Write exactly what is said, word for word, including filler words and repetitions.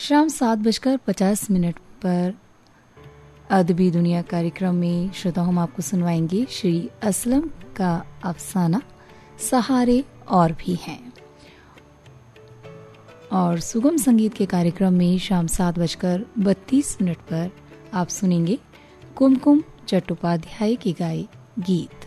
शाम सात बजकर पचास मिनट पर अदबी दुनिया कार्यक्रम में श्रोता हम आपको सुनवाएंगे श्री असलम का अफसाना सहारे और भी हैं। और सुगम संगीत के कार्यक्रम में शाम सात बजकर बत्तीस मिनट पर आप सुनेंगे कुमकुम चट्टोपाध्याय की गाए गीत।